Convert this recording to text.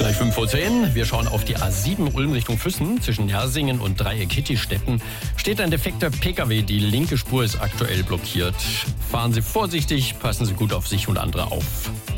Gleich 5:10 Uhr. Wir schauen auf die A7 Ulm Richtung Füssen. Zwischen Nersingen und Dreieck-Hittistetten steht ein defekter Pkw. Die linke Spur ist aktuell blockiert. Fahren Sie vorsichtig, passen Sie gut auf sich und andere auf.